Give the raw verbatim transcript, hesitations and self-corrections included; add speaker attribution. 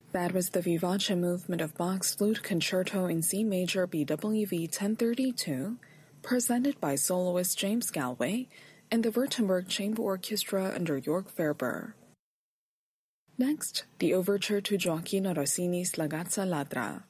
Speaker 1: That was the Vivace movement of Bach's Flute Concerto in C major B W V ten thirty-two, presented by soloist James Galway and the Württemberg Chamber Orchestra under Jörg Ferber. Next, the overture to Gioacchino Rossini's La Gazza Ladra.